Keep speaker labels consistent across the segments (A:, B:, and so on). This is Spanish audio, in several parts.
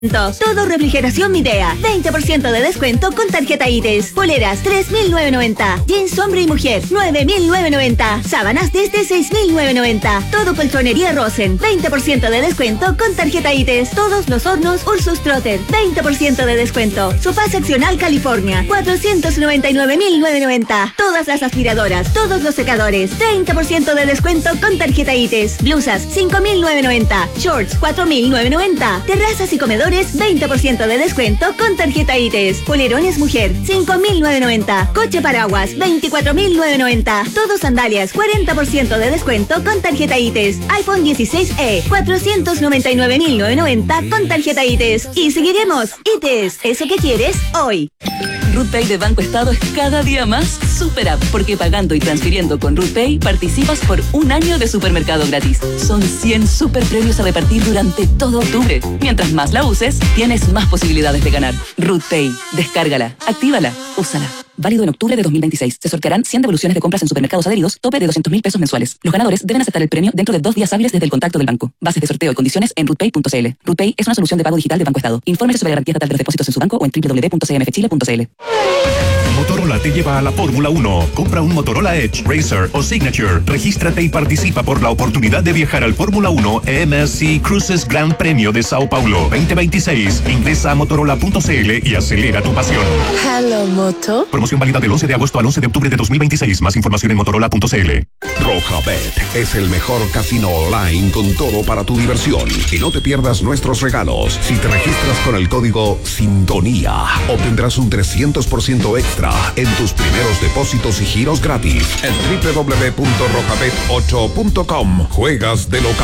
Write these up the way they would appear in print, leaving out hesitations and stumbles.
A: Todo refrigeración Midea, 20% de descuento con tarjeta ITES. Poleras, 3.990. Jeans hombre y mujer, 9.990. Sábanas desde 6.990. Todo colchonería Rosen, 20% de descuento con tarjeta ITES. Todos los hornos Ursus Trotter, 20% de descuento. Sofá seccional California, 499.990. Todas las aspiradoras, todos los secadores, 30% de descuento con tarjeta ITES. Blusas, 5.990. Shorts, 4.990. Terrazas y comedores, 20% de descuento con tarjeta ITES. Polerones mujer, 5.990. Coche paraguas, 24.990. Todos sandalias, 40% de descuento con tarjeta ITES. iPhone 16e, 499.990 con tarjeta ITES. Y seguiremos. ITES, eso que quieres hoy.
B: RootPay de Banco Estado es cada día más super app, porque pagando y transfiriendo con RootPay participas por un año de supermercado gratis. Son 100 super premios a repartir durante todo octubre. Mientras más la uses, tienes más posibilidades de ganar. RootPay, descárgala, actívala, úsala. Válido en octubre de 2026. Se sortearán 100 devoluciones de compras en supermercados adheridos, tope de 200.000 pesos mensuales. Los ganadores deben aceptar el premio dentro de 2 días hábiles desde el contacto del banco. Bases de sorteo y condiciones en rootpay.cl. RootPay es una solución de pago digital de Banco Estado. Infórmese sobre la garantía estatal de los depósitos en su banco o en www.cmfchile.cl.
C: Motorola te lleva a la Fórmula 1. Compra un Motorola Edge, Racer o Signature. Regístrate y participa por la oportunidad de viajar al Fórmula 1 MSC Cruises Gran Premio de Sao Paulo 2026. Ingresa a motorola.cl y acelera tu pasión.
D: Hello, Moto.
C: Promoción válida del 11 de agosto al 11 de octubre de 2026. Más información en motorola.cl.
E: Rojabet es el mejor casino online con todo para tu diversión. Y no te pierdas nuestros regalos. Si te registras con el código SINTONÍA, obtendrás un 300% extra en tus primeros depósitos y giros gratis en www.rojabet8.com. Juegas de local.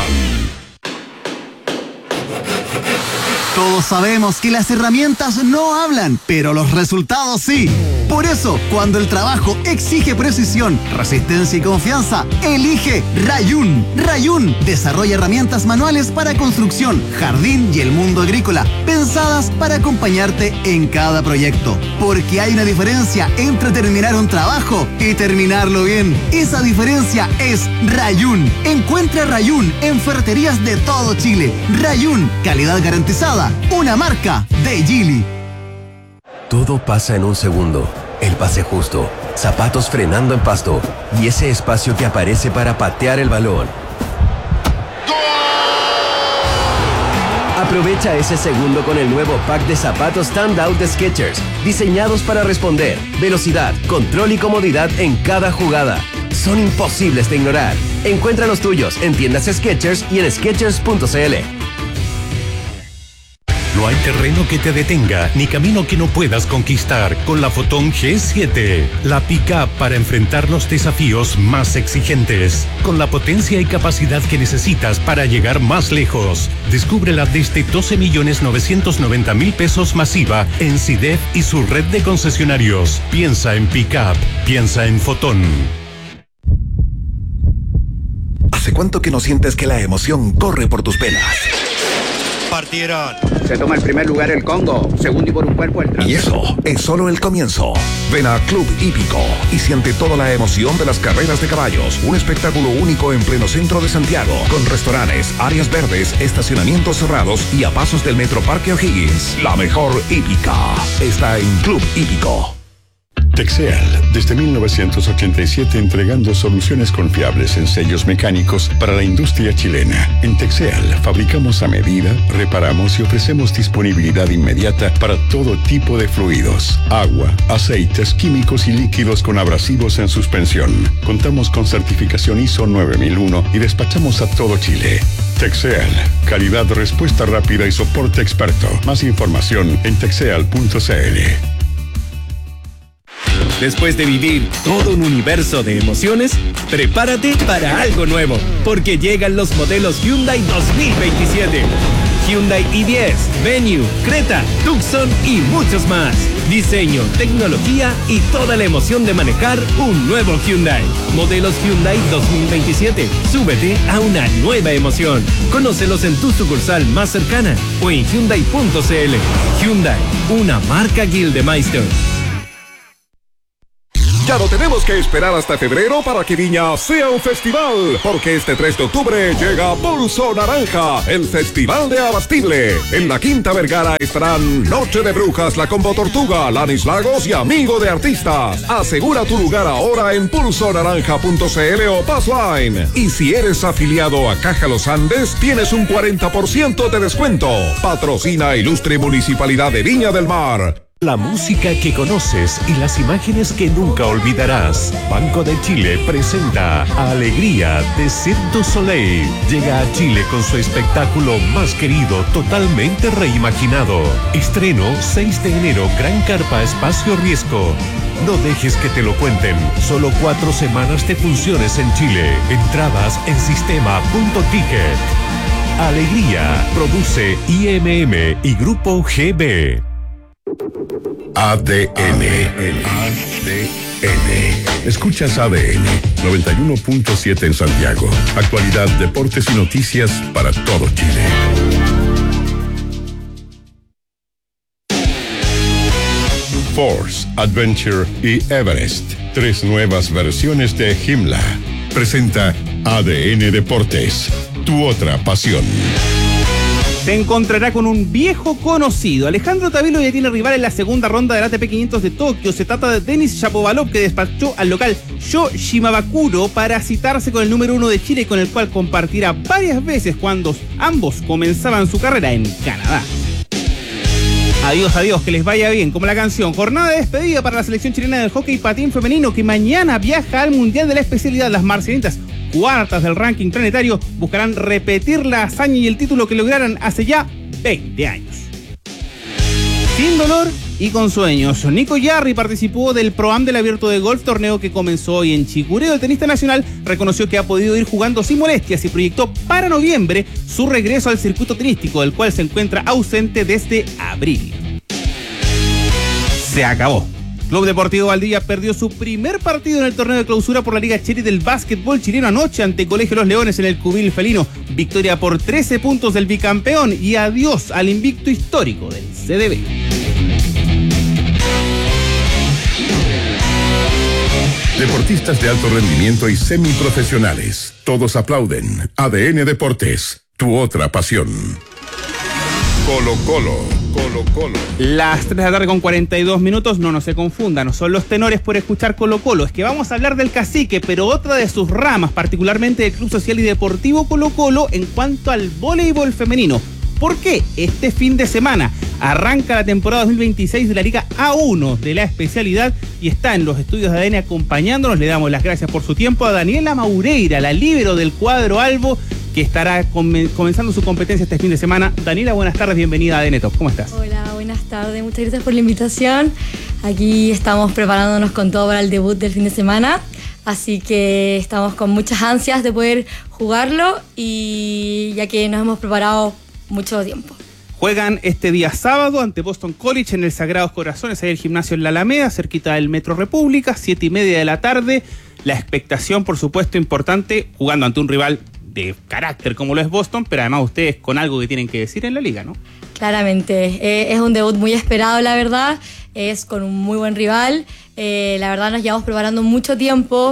F: Todos sabemos que las herramientas no hablan, pero los resultados sí. Por eso, cuando el trabajo exige precisión, resistencia y confianza, elige Rayun. Rayun desarrolla herramientas manuales para construcción, jardín y el mundo agrícola, pensadas para acompañarte en cada proyecto. Porque hay una diferencia entre terminar un trabajo y terminarlo bien. Esa diferencia es Rayun. Encuentra Rayun en ferreterías de todo Chile. Rayun, calidad garantizada. Una marca de Geely.
G: Todo pasa en un segundo. El pase justo, zapatos frenando en pasto y ese espacio que aparece para patear el balón. Aprovecha ese segundo con el nuevo pack de zapatos Standout de Skechers, diseñados para responder, velocidad, control y comodidad en cada jugada. Son imposibles de ignorar. Encuentra los tuyos en tiendas Skechers y en Skechers.cl.
C: No hay terreno que te detenga, ni camino que no puedas conquistar con la Fotón G7. La pick-up para enfrentar los desafíos más exigentes. Con la potencia y capacidad que necesitas para llegar más lejos. Descúbrela desde 12.990.000 pesos masiva en CIDEF y su red de concesionarios. Piensa en pick-up, piensa en Fotón.
E: ¿Hace cuánto que no sientes que la emoción corre por tus venas?
H: Partieron. Se toma el primer lugar el Congo, segundo y por un cuerpo el
E: Y eso es solo el comienzo. Ven a Club Hípico y siente toda la emoción de las carreras de caballos. Un espectáculo único en pleno centro de Santiago, con restaurantes, áreas verdes, estacionamientos cerrados y a pasos del Metro Parque O'Higgins. La mejor hípica está en Club Hípico.
I: Texeal, desde 1987 entregando soluciones confiables en sellos mecánicos para la industria chilena. En Texeal fabricamos a medida, reparamos y ofrecemos disponibilidad inmediata para todo tipo de fluidos, agua, aceites, químicos y líquidos con abrasivos en suspensión. Contamos con certificación ISO 9001 y despachamos a todo Chile. Texeal, calidad, respuesta rápida y soporte experto. Más información en texeal.cl.
J: Después de vivir todo un universo de emociones, prepárate para algo nuevo, porque llegan los modelos Hyundai 2027. Hyundai i10, Venue, Creta, Tucson y muchos más. Diseño, tecnología y toda la emoción de manejar un nuevo Hyundai. Modelos Hyundai 2027. Súbete a una nueva emoción. Conócelos en tu sucursal más cercana o en Hyundai.cl. Hyundai, una marca Gildemeister.
E: Ya no tenemos que esperar hasta febrero para que Viña sea un festival, porque este 3 de octubre llega Pulso Naranja, el festival de abastible. En la Quinta Vergara estarán Noche de Brujas, La Combo Tortuga, Lanis Lagos y Amigo de Artistas. Asegura tu lugar ahora en pulsonaranja.cl o Passline. Y si eres afiliado a Caja Los Andes, tienes un 40% de descuento. Patrocina Ilustre Municipalidad de Viña del Mar.
C: La música que conoces y las imágenes que nunca olvidarás. Banco de Chile presenta Alegría de Cirque du Soleil. Llega a Chile con su espectáculo más querido, totalmente reimaginado. Estreno 6 de enero, Gran Carpa Espacio Riesgo. No dejes que te lo cuenten. Solo 4 semanas de funciones en Chile. Entradas en sistema.ticket. Alegría. Produce IMM y Grupo GB.
I: ADN. Escuchas ADN 91.7 en Santiago. Actualidad, deportes y noticias para todo Chile. Force, Adventure y Everest. 3 nuevas versiones de Himmler. Presenta ADN Deportes. Tu otra pasión.
D: Se encontrará con un viejo conocido. Alejandro Tavilo ya tiene rival en la segunda ronda del ATP 500 de Tokio. Se trata de Denis Shapovalov, que despachó al local Sho Shimabukuro para citarse con el número 1 de Chile, con el cual compartirá varias veces cuando ambos comenzaban su carrera en Canadá. Adiós, adiós, que les vaya bien, como la canción. Jornada de despedida para la selección chilena del hockey patín femenino, que mañana viaja al Mundial de la especialidad. Las marcianitas, cuartas del ranking planetario, buscarán repetir la hazaña y el título que lograron hace ya 20 años. Sin dolor y con sueños, Nico Yarri participó del Pro-Am del Abierto de Golf, torneo que comenzó hoy en Chicureo. El tenista nacional reconoció que ha podido ir jugando sin molestias y proyectó para noviembre su regreso al circuito tenístico, del cual se encuentra ausente desde abril. Se acabó. Club Deportivo Valdivia perdió su primer partido en el torneo de clausura por la Liga Cherry del básquetbol chileno anoche ante Colegio Los Leones en el Cubil felino. Victoria por 13 puntos del bicampeón y adiós al invicto histórico del CDB.
I: Deportistas de alto rendimiento y semiprofesionales. Todos aplauden. ADN Deportes. Tu otra pasión. Colo Colo.
D: Las 3 de la tarde con 42 minutos, no se confundan, no son los tenores por escuchar Colo Colo, es que vamos a hablar del Cacique, pero otra de sus ramas, particularmente del Club Social y Deportivo Colo Colo, en cuanto al voleibol femenino. ¿Por qué? Este fin de semana arranca la temporada 2026 de la Liga A1 de la especialidad y está en los estudios de ADN acompañándonos. Le damos las gracias por su tiempo a Daniela Maureira, la líbero del cuadro Albo, que estará comenzando su competencia este fin de semana. Daniela, buenas tardes, bienvenida a ADN Top. ¿Cómo estás?
K: Hola, buenas tardes, muchas gracias por la invitación. Aquí estamos preparándonos con todo para el debut del fin de semana, así que estamos con muchas ansias de poder jugarlo, y ya que nos hemos preparado mucho tiempo.
D: Juegan este día sábado ante Boston College en el Sagrados Corazones, ahí el gimnasio en la Alameda, cerquita del Metro República, 7:30 de la tarde. La expectación, por supuesto, importante, jugando ante un rival de carácter como lo es Boston, pero además ustedes con algo que tienen que decir en la liga, ¿no?
K: Claramente, es un debut muy esperado, la verdad, es con un muy buen rival, la verdad nos llevamos preparando mucho tiempo,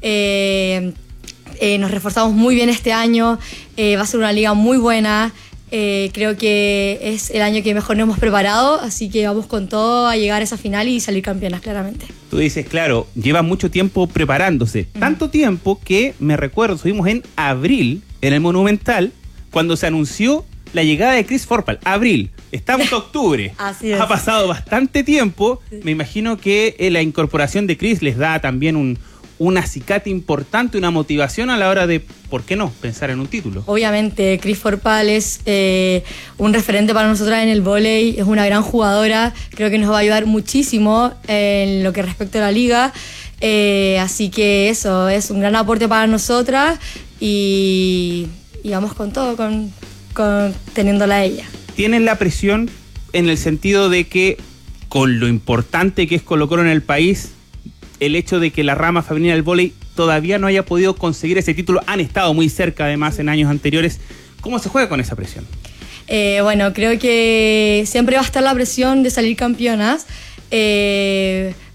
K: nos reforzamos muy bien este año, va a ser una liga muy buena. Creo que es el año que mejor nos hemos preparado, así que vamos con todo a llegar a esa final y salir campeonas, claramente.
D: Tú dices, claro, lleva mucho tiempo preparándose, tanto tiempo que me recuerdo, estuvimos en abril en el Monumental cuando se anunció la llegada de Chris Forpal. Abril, estamos en octubre.
K: Así es.
D: Ha pasado bastante tiempo, me imagino que la incorporación de Chris les da también un acicate importante, una motivación a la hora de, ¿por qué no?, pensar en un título.
K: Obviamente, Chris Forpal es un referente para nosotras en el vóley, es una gran jugadora, creo que nos va a ayudar muchísimo en lo que respecta a la liga, así que eso, es un gran aporte para nosotras y vamos con todo, con teniéndola a ella.
D: ¿Tienen la presión en el sentido de que, con lo importante que es Colo Colo en el país, el hecho de que la rama femenina del vóley todavía no haya podido conseguir ese título? Han estado muy cerca además en años anteriores. ¿Cómo se juega con esa presión?
K: Bueno, creo que siempre va a estar la presión de salir campeonas,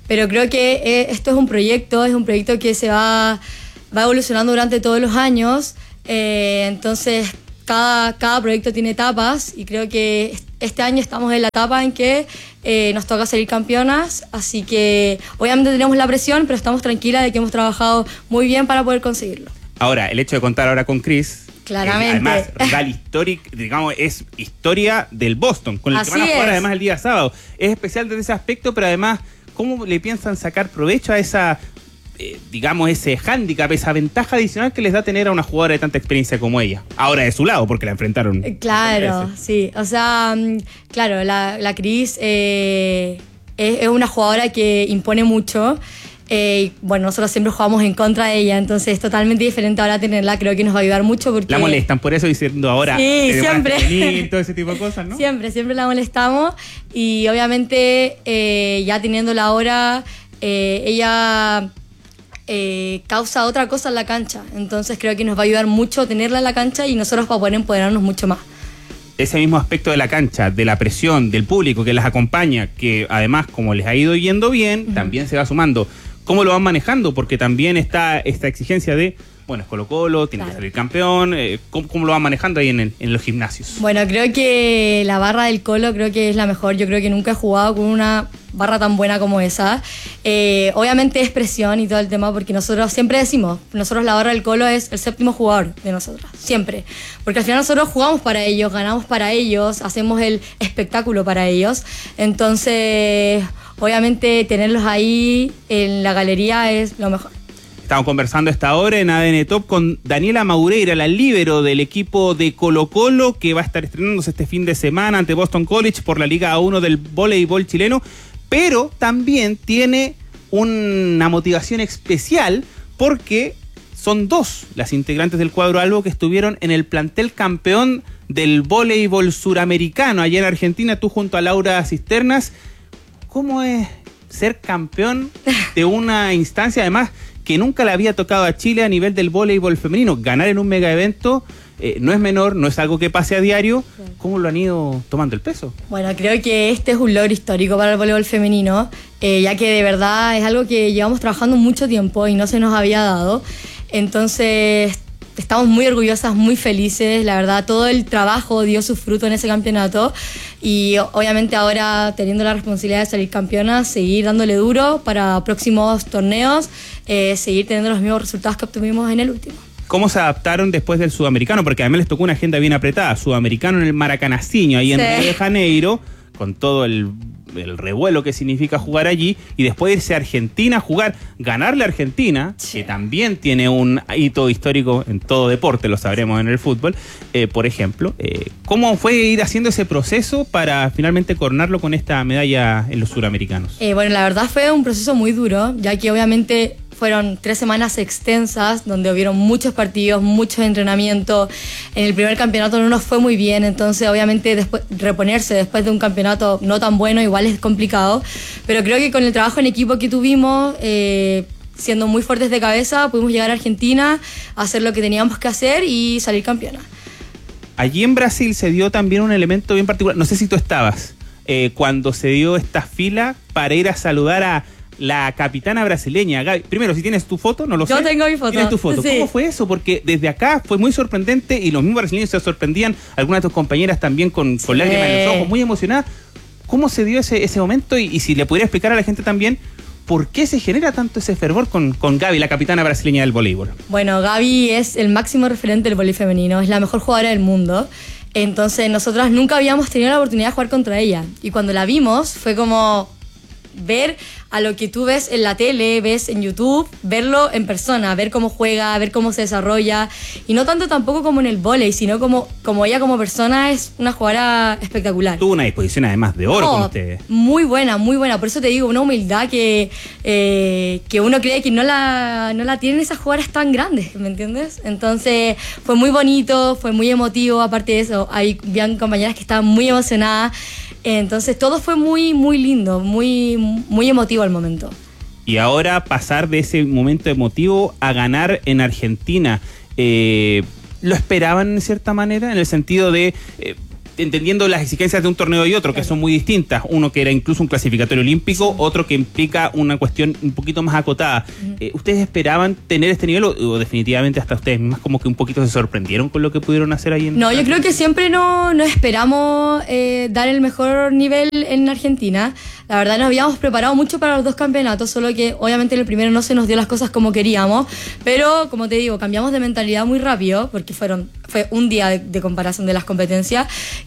K: pero creo que esto es un proyecto que se va evolucionando durante todos los años, entonces cada proyecto tiene etapas y creo que este año estamos en la etapa en que nos toca salir campeonas, así que obviamente tenemos la presión, pero estamos tranquilas de que hemos trabajado muy bien para poder conseguirlo.
D: Ahora, el hecho de contar ahora con Chris,
K: claramente,
D: además rival histórico, digamos, es historia del Boston, con el que van a jugar además el día sábado. Es especial desde ese aspecto, pero además, ¿cómo le piensan sacar provecho a esa, digamos, ese hándicap, esa ventaja adicional que les da tener a una jugadora de tanta experiencia como ella? Ahora de su lado, porque la enfrentaron.
K: Claro, sí. O sea, claro, la Cris es una jugadora que impone mucho. Bueno, nosotros siempre jugamos en contra de ella, entonces es totalmente diferente ahora tenerla. Creo que nos va a ayudar mucho porque...
D: La molestan por eso diciendo ahora...
K: Sí, siempre.
D: Todo ese tipo de cosas, ¿no?
K: Siempre la molestamos y obviamente ya teniéndola ahora, ella... causa otra cosa en la cancha, entonces creo que nos va a ayudar mucho tenerla en la cancha y nosotros para poder empoderarnos mucho más.
D: Ese mismo aspecto de la cancha, de la presión, del público que las acompaña, que además como les ha ido yendo bien, también se va sumando. ¿Cómo lo van manejando? Porque también está esta exigencia de, bueno, es Colo-Colo, tiene que salir campeón. ¿Cómo lo van manejando ahí en los gimnasios?
K: Bueno, creo que la barra del Colo creo que es la mejor. Yo creo que nunca he jugado con una barra tan buena como esa. Obviamente es presión y todo el tema, porque nosotros siempre decimos, nosotros la barra del Colo es el séptimo jugador de nosotras, siempre. Porque al final nosotros jugamos para ellos, ganamos para ellos, hacemos el espectáculo para ellos. Entonces, obviamente tenerlos ahí en la galería es lo mejor.
D: Estamos conversando a esta hora en ADN Top con Daniela Maureira, la líbero del equipo de Colo-Colo, que va a estar estrenándose este fin de semana ante Boston College por la Liga A1 del voleibol chileno, pero también tiene una motivación especial porque son dos las integrantes del cuadro albo que estuvieron en el plantel campeón del voleibol suramericano allá en Argentina, tú junto a Laura Cisternas. ¿Cómo es ser campeón de una instancia, además, que nunca le había tocado a Chile a nivel del voleibol femenino? Ganar en un mega evento no es menor, no es algo que pase a diario. ¿Cómo lo han ido tomando el peso?
K: Bueno, creo que este es un logro histórico para el voleibol femenino, ya que de verdad es algo que llevamos trabajando mucho tiempo y no se nos había dado. Entonces, estamos muy orgullosas, muy felices. La verdad, todo el trabajo dio su fruto en ese campeonato y obviamente ahora, teniendo la responsabilidad de salir campeonas, seguir dándole duro para próximos torneos, seguir teniendo los mismos resultados que obtuvimos en el último.
D: ¿Cómo se adaptaron después del sudamericano? Porque además les tocó una agenda bien apretada. Sudamericano en el Maracanacinho, ahí en Río de Janeiro, con todo el revuelo que significa jugar allí, y después irse a Argentina a jugar, ganarle a Argentina, que también tiene un hito histórico en todo deporte, lo sabremos en el fútbol, por ejemplo. ¿Cómo fue ir haciendo ese proceso para finalmente coronarlo con esta medalla en los suramericanos?
K: Bueno, la verdad fue un proceso muy duro, ya que obviamente fueron 3 semanas extensas donde hubieron muchos partidos, mucho entrenamiento. En el primer campeonato no nos fue muy bien, entonces obviamente reponerse después de un campeonato no tan bueno igual es complicado, pero creo que con el trabajo en equipo que tuvimos, siendo muy fuertes de cabeza, pudimos llegar a Argentina, hacer lo que teníamos que hacer y salir campeona.
D: Allí en Brasil se dio también un elemento bien particular, no sé si tú estabas, cuando se dio esta fila para ir a saludar a la capitana brasileña, Gaby. Primero, si tienes tu foto, no lo sé.
K: Yo tengo mi foto.
D: ¿Tienes tu foto?
K: Sí.
D: ¿Cómo fue eso? Porque desde acá fue muy sorprendente y los mismos brasileños se sorprendían, algunas de tus compañeras también con lágrimas en los ojos, muy emocionadas. ¿Cómo se dio ese momento? Y si le pudiera explicar a la gente también por qué se genera tanto ese fervor con Gaby, la capitana brasileña del voleibol.
K: Bueno, Gaby es el máximo referente del voleibol femenino, es la mejor jugadora del mundo. Entonces nosotras nunca habíamos tenido la oportunidad de jugar contra ella. Y cuando la vimos fue como ver a lo que tú ves en la tele, ves en YouTube, verlo en persona, ver cómo juega, ver cómo se desarrolla, y no tanto tampoco como en el vóley, sino como ella como persona es una jugadora espectacular.
D: Tuvo una disposición además de oro con ustedes.
K: Muy buena, por eso te digo, una humildad que uno cree que no la tienen esas jugadoras tan grandes, ¿me entiendes? Entonces fue muy bonito, fue muy emotivo, aparte de eso, habían compañeras que estaban muy emocionadas. Entonces todo fue muy, muy lindo, muy, muy emotivo al momento.
D: Y ahora pasar de ese momento emotivo a ganar en Argentina, ¿lo esperaban en cierta manera? En el sentido de, entendiendo las exigencias de un torneo y otro, que son muy distintas. Uno que era incluso un clasificatorio olímpico, otro que implica una cuestión un poquito más acotada. ¿Ustedes esperaban tener este nivel o definitivamente hasta ustedes mismas como que un poquito se sorprendieron con lo que pudieron hacer ahí en...
K: No, yo creo que siempre no esperamos dar el mejor nivel en Argentina. La verdad nos habíamos preparado mucho para los 2 campeonatos, solo que obviamente en el primero no se nos dio las cosas como queríamos, pero como te digo, cambiamos de mentalidad muy rápido, porque fue un día de comparación de las competencias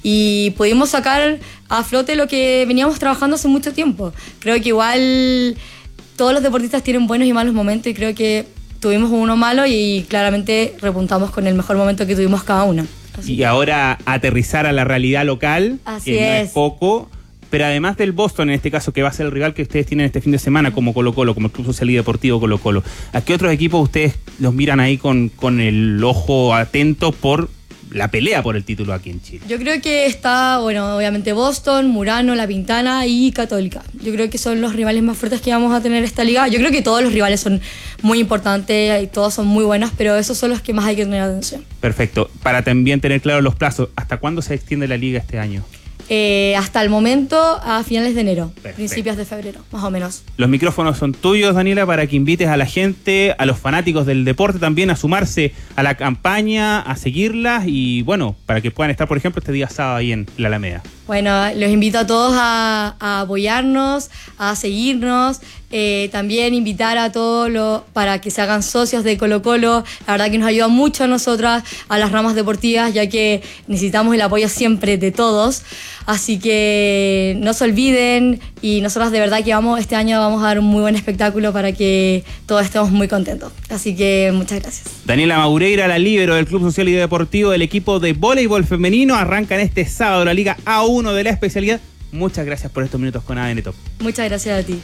K: y pudimos sacar a flote lo que veníamos trabajando hace mucho tiempo. Creo que igual todos los deportistas tienen buenos y malos momentos y creo que tuvimos uno malo y claramente repuntamos con el mejor momento que tuvimos cada uno.
D: Y ahora aterrizar a la realidad local,
K: Así
D: que no
K: es.
D: es poco, pero además del Boston, en este caso, que va a ser el rival que ustedes tienen este fin de semana, como Colo-Colo, como el Club Social y Deportivo Colo-Colo, ¿a qué otros equipos ustedes los miran ahí con el ojo atento por la pelea por el título aquí en Chile?
K: Yo creo que está, bueno, obviamente Boston, Murano, La Pintana y Católica. Yo creo que son los rivales más fuertes que vamos a tener esta liga. Yo creo que todos los rivales son muy importantes y todos son muy buenos, pero esos son los que más hay que tener atención.
D: Perfecto. Para también tener claro los plazos, ¿hasta cuándo se extiende la liga este año?
K: Hasta el momento a finales de enero,
D: Perfecto.
K: Principios de febrero, más o menos.
D: Los micrófonos son tuyos, Daniela, para que invites a la gente, a los fanáticos del deporte también a sumarse a la campaña, a seguirlas y bueno, para que puedan estar, por ejemplo, este día sábado ahí en la Alameda.
K: Bueno, los invito a todos a apoyarnos, a seguirnos, también invitar a todos para que se hagan socios de Colo-Colo. La verdad que nos ayuda mucho a nosotras, a las ramas deportivas, ya que necesitamos el apoyo siempre de todos. Así que no se olviden y nosotros de verdad que este año vamos a dar un muy buen espectáculo para que todos estemos muy contentos. Así que muchas gracias.
D: Daniela Maureira, la líbero del Club Social y Deportivo del equipo de voleibol femenino, arranca en este sábado la Liga A1 de la especialidad. Muchas gracias por estos minutos con ADN Top.
K: Muchas gracias a ti.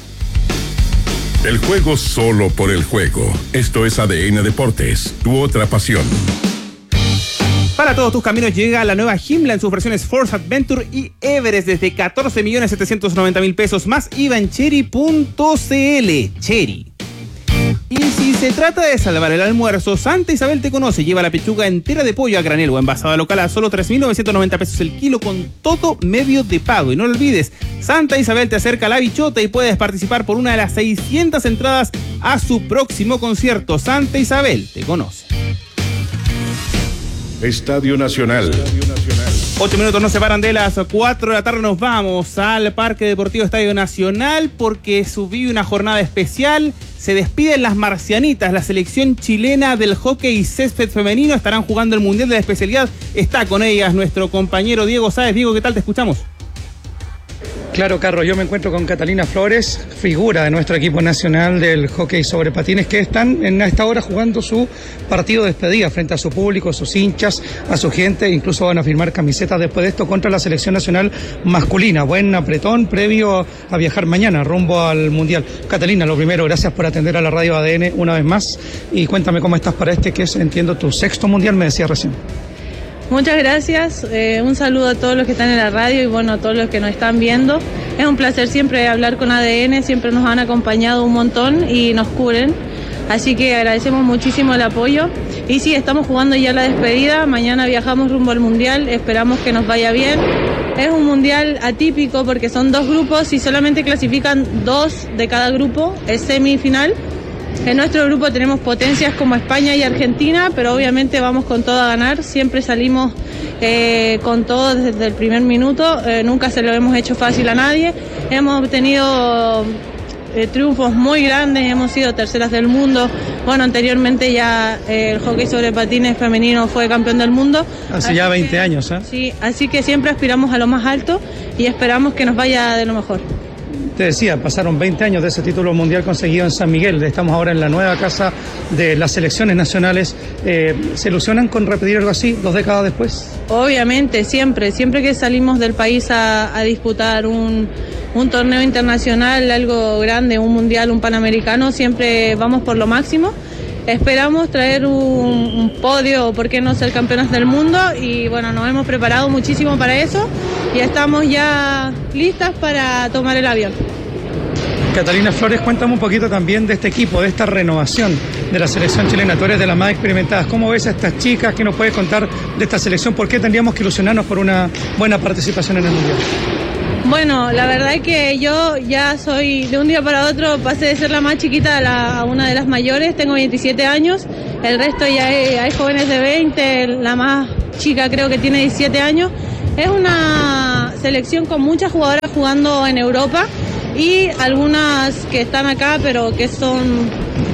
I: El juego solo por el juego. Esto es ADN Deportes, tu otra pasión.
D: Para todos tus caminos llega la nueva Himla en sus versiones Force Adventure y Everest desde 14.790.000 pesos más IVA en Chery.cl. Chery. Y si se trata de salvar el almuerzo, Santa Isabel te conoce. Lleva la pechuga entera de pollo a granel o envasada local a solo 3.990 pesos el kilo con todo medio de pago. Y no lo olvides, Santa Isabel te acerca a la bichota y puedes participar por una de las 600 entradas a su próximo concierto. Santa Isabel te conoce.
I: Estadio Nacional.
D: 8 minutos nos separan de las 4 de la tarde. Nos vamos al Parque Deportivo Estadio Nacional porque vive una jornada especial. Se despiden las marcianitas, la selección chilena del hockey césped femenino. Estarán jugando el Mundial de la especialidad. Está con ellas nuestro compañero Diego Sáez. Diego, ¿qué tal? Te escuchamos.
L: Claro, Carlos, yo me encuentro con Catalina Flores, figura de nuestro equipo nacional del hockey sobre patines, que están en esta hora jugando su partido de despedida frente a su público, sus hinchas, a su gente, incluso van a firmar camisetas después de esto contra la selección nacional masculina. Buen apretón previo a viajar mañana rumbo al Mundial. Catalina, lo primero, gracias por atender a la radio ADN una vez más y cuéntame cómo estás para que es, entiendo, tu 6º Mundial, me decía recién.
M: Muchas gracias, un saludo a todos los que están en la radio y bueno, a todos los que nos están viendo. Es un placer siempre hablar con ADN, siempre nos han acompañado un montón y nos cubren, así que agradecemos muchísimo el apoyo. Y sí, estamos jugando ya la despedida, mañana viajamos rumbo al Mundial, esperamos que nos vaya bien. Es un Mundial atípico porque son 2 grupos y solamente clasifican 2 de cada grupo, es semifinal. En nuestro grupo tenemos potencias como España y Argentina, pero obviamente vamos con todo a ganar, siempre salimos con todo desde el primer minuto, nunca se lo hemos hecho fácil a nadie, hemos obtenido triunfos muy grandes, hemos sido terceras del mundo, bueno, anteriormente ya el hockey sobre patines femenino fue campeón del mundo.
L: Hace ya 20 años, ¿eh?
M: Sí, así que siempre aspiramos a lo más alto y esperamos que nos vaya de lo mejor.
L: Te decía, pasaron 20 años de ese título mundial conseguido en San Miguel. Estamos ahora en la nueva casa de las selecciones nacionales. ¿Se ilusionan con repetir algo así 2 décadas después?
M: Obviamente, siempre que salimos del país a disputar un torneo internacional, algo grande, un mundial, un panamericano, siempre vamos por lo máximo. Esperamos traer un podio o por qué no ser campeonas del mundo y bueno, nos hemos preparado muchísimo para eso y estamos ya listas para tomar el avión.
L: Catalina Flores, cuéntame un poquito también de este equipo, de esta renovación. de la selección chilena. Tú eres de las más experimentadas. ¿Cómo ves a estas chicas? ¿Qué nos puedes contar de esta selección? ¿Por qué tendríamos que ilusionarnos por una buena participación en el Mundial?
M: Bueno, la verdad es que yo ya soy, de un día para otro, pasé de ser la más chiquita a una de las mayores. Tengo 27 años, el resto ya hay jóvenes de 20, la más chica creo que tiene 17 años. Es una selección con muchas jugadoras jugando en Europa y algunas que están acá, pero que son,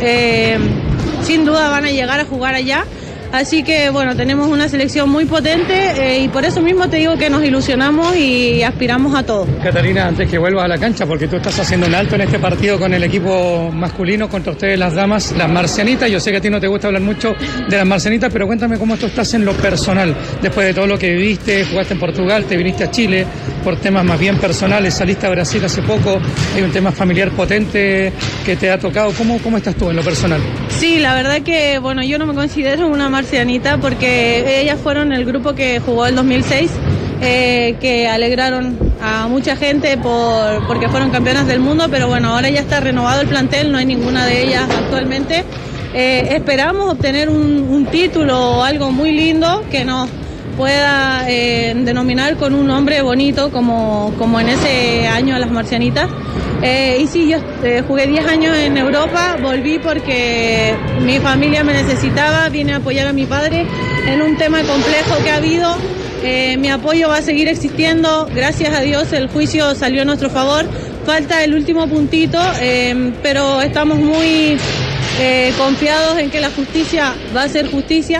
M: sin duda van a llegar a jugar allá. Así que bueno, tenemos una selección muy potente y por eso mismo te digo que nos ilusionamos y aspiramos a todo.
L: Catalina, antes que vuelvas a la cancha, porque tú estás haciendo un alto en este partido con el equipo masculino, contra ustedes las damas, las marcianitas. Yo sé que a ti no te gusta hablar mucho de las marcianitas, pero cuéntame cómo tú estás en lo personal. Después de todo lo que viviste, jugaste en Portugal, te viniste a Chile por temas más bien personales, saliste a Brasil hace poco, hay un tema familiar potente que te ha tocado. ¿Cómo estás tú en lo personal?
M: Sí, la verdad que bueno, yo no me considero una marcianita porque ellas fueron el grupo que jugó el 2006, que alegraron a mucha gente porque fueron campeonas del mundo, pero bueno, ahora ya está renovado el plantel, no hay ninguna de ellas actualmente. Esperamos obtener un título o algo muy lindo que nos pueda denominar con un nombre bonito como en ese año las marcianitas. Y sí, yo jugué 10 años en Europa, volví porque mi familia me necesitaba, vine a apoyar a mi padre en un tema complejo que ha habido. Mi apoyo va a seguir existiendo, gracias a Dios el juicio salió a nuestro favor, falta el último puntito, pero estamos muy confiados en que la justicia va a ser justicia.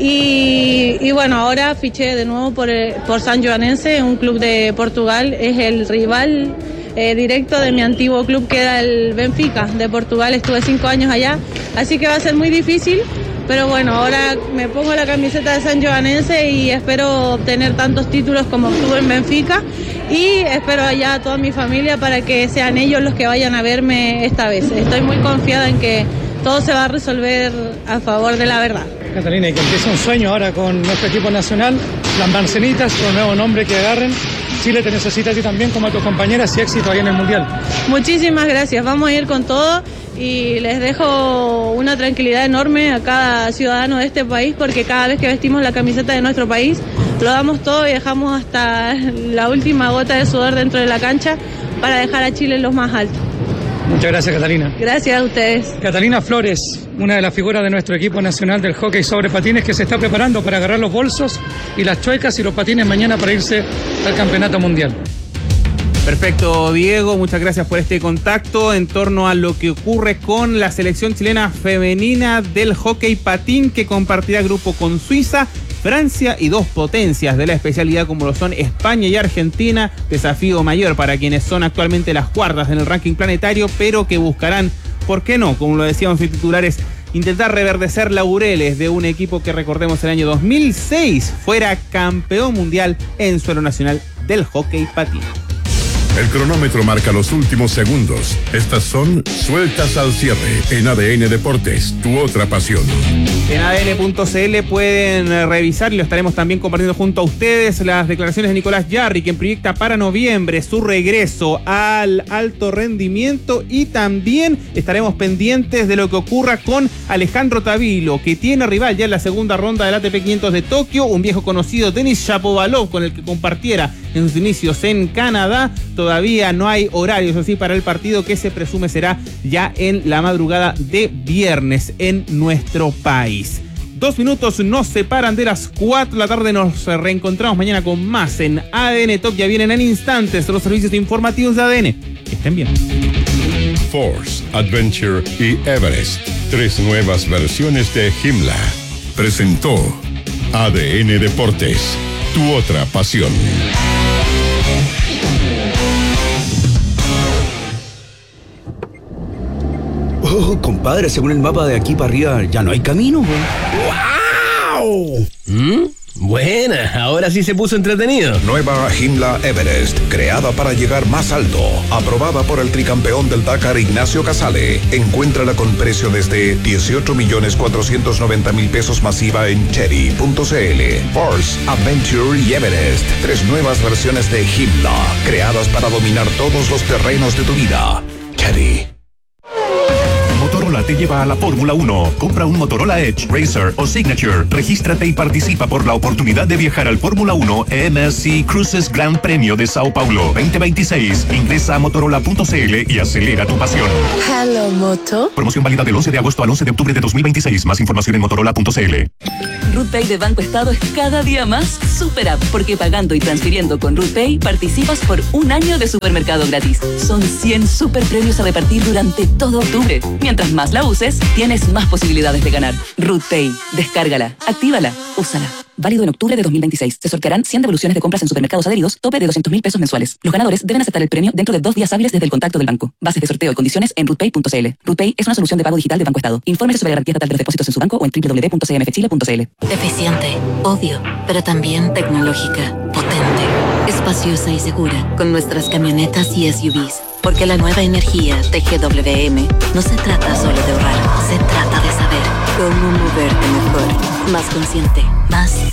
M: Y bueno, ahora fiché de nuevo por San Joanense, un club de Portugal, es el rival directo de mi antiguo club que era el Benfica de Portugal. Estuve 5 años allá, así que va a ser muy difícil, pero bueno, ahora me pongo la camiseta de San Joanense y espero obtener tantos títulos como obtuve en Benfica y espero allá a toda mi familia para que sean ellos los que vayan a verme esta vez. Estoy muy confiada en que todo se va a resolver a favor de la verdad.
L: Catalina, y que empiece un sueño ahora con nuestro equipo nacional, las marcianitas, con un nuevo nombre que agarren. Chile te necesita a ti también como a tus compañeras y éxito ahí en el Mundial.
M: Muchísimas gracias, vamos a ir con todo y les dejo una tranquilidad enorme a cada ciudadano de este país porque cada vez que vestimos la camiseta de nuestro país lo damos todo y dejamos hasta la última gota de sudor dentro de la cancha para dejar a Chile en lo más alto.
L: Muchas gracias, Catalina.
M: Gracias a ustedes.
L: Catalina Flores, una de las figuras de nuestro equipo nacional del hockey sobre patines que se está preparando para agarrar los bolsos y las chuecas y los patines mañana para irse al campeonato mundial.
D: Perfecto, Diego, muchas gracias por este contacto en torno a lo que ocurre con la selección chilena femenina del hockey patín que compartirá grupo con Suiza, Francia y 2 potencias de la especialidad como lo son España y Argentina. Desafío mayor para quienes son actualmente las cuartas en el ranking planetario, pero que buscarán, ¿por qué no? Como lo decíamos en titulares, intentar reverdecer laureles de un equipo que, recordemos, el año 2006 fuera campeón mundial en suelo nacional del hockey patín.
I: El cronómetro marca los últimos segundos. Estas son sueltas al cierre en ADN Deportes, tu otra pasión.
D: En ADN.cl pueden revisar y lo estaremos también compartiendo junto a ustedes las declaraciones de Nicolás Jarry, quien proyecta para noviembre su regreso al alto rendimiento, y también estaremos pendientes de lo que ocurra con Alejandro Tavilo, que tiene rival ya en la segunda ronda del ATP 500 de Tokio, un viejo conocido, Denis Shapovalov, con el que compartiera en sus inicios en Canadá. Todavía no hay horarios así para el partido, que se presume será ya en la madrugada de viernes en nuestro país. 2 minutos nos separan de las 4 de la tarde. Nos reencontramos mañana con más en ADN Top. Ya vienen en instantes los servicios informativos de ADN. Que estén bien.
I: Force, Adventure y Everest, 3 nuevas versiones de Himla. Presentó ADN Deportes, tu otra pasión.
N: Oh, compadre, según el mapa de aquí para arriba ya no hay camino,
J: ¡Wow! Buena, ahora sí se puso entretenido.
E: Nueva Himla Everest, creada para llegar más alto, aprobada por el tricampeón del Dakar Ignacio Casale. Encuéntrala con precio desde 18.490.000 pesos masiva en Cherry.cl. Force, Adventure y Everest, 3 nuevas versiones de Himla, creadas para dominar todos los terrenos de tu vida. Cherry.
C: Motorola Motorola te lleva a la Fórmula 1. Compra un Motorola Edge, Racer o Signature. Regístrate y participa por la oportunidad de viajar al Fórmula 1 MSC Cruises Gran Premio de Sao Paulo 2026. Ingresa a motorola.cl y acelera tu pasión.
O: Hello, Moto.
C: Promoción válida del 11 de agosto al 11 de octubre de 2026. Más información en motorola.cl.
B: RootPay de Banco Estado es cada día más super app, porque pagando y transfiriendo con RootPay participas por un año de supermercado gratis. Son 100 super premios a repartir durante todo octubre. Mientras más la uses, tienes más posibilidades de ganar. RootPay, descárgala, actívala, úsala. Válido en octubre de 2026. Se sortearán 100 devoluciones de compras en supermercados adheridos, tope de 200.000 pesos mensuales. Los ganadores deben aceptar el premio dentro de 2 días hábiles desde el contacto del banco. Bases de sorteo y condiciones en rootpay.cl. RootPay es una solución de pago digital de Banco Estado. Infórmese sobre garantía estatal de los depósitos en su banco o en www.cmfchile.cl.
O: Eficiente, obvio, pero también tecnológica, potente, espaciosa y segura, con nuestras camionetas y SUVs. Porque la nueva energía de GWM no se trata solo de ahorrar, se trata de saber cómo moverte mejor, más consciente, más